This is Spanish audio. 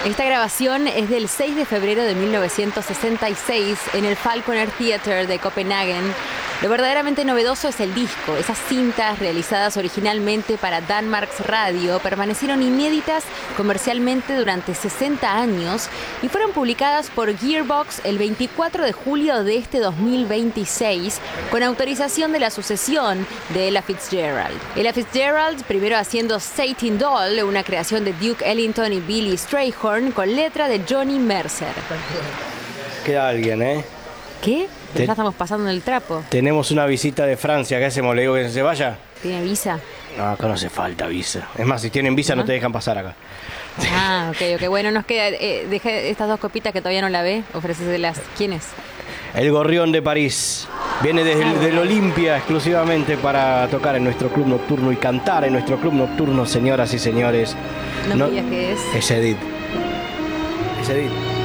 Esta grabación es del 6 de febrero de 1966 en el Falconer Theater de Copenhague. Lo verdaderamente novedoso es el disco. Esas cintas realizadas originalmente para Danmarks Radio permanecieron inéditas comercialmente durante 60 años y fueron publicadas por Gearbox el 24 de julio de este 2026 con autorización de la sucesión de Ella Fitzgerald. Ella Fitzgerald primero haciendo Satin Doll, una creación de Duke Ellington y Billy Strayhorn con letra de Johnny Mercer. Queda alguien, ¿eh? ¿Qué? Ya estamos pasando el trapo. Tenemos una visita de Francia. ¿Qué hacemos? ¿Le digo que se vaya? ¿Tiene visa? No, acá no hace falta visa. Es más, si tienen visa no te dejan pasar acá. Ah, ok. Bueno, nos queda... dejé estas dos copitas que todavía no la ve. Ofréceselas. ¿Quién es? El Gorrión de París. Viene desde el Olimpia exclusivamente para tocar en nuestro club nocturno y cantar en nuestro club nocturno, señoras y señores. No me digas qué es. Es Edith. Es Edith.